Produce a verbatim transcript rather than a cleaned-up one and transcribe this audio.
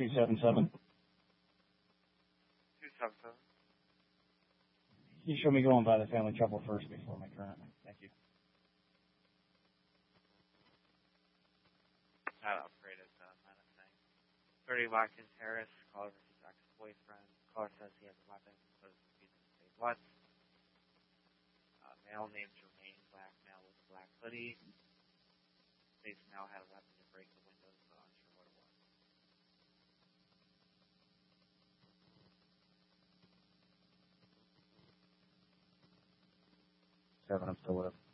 two seven seven. two seven seven. You show me going by the family trouble first before my current. Thank you. Not upgraded, uh, not a thing. thirty Watkins Harris, caller versus ex-boyfriend. Caller says he has a weapon, so he's refusing to say what. Uh, male named Jermaine, black male with a black hoodie. States now had a weapon to break the windows, but unsure what it was. Seven, I'm still with him.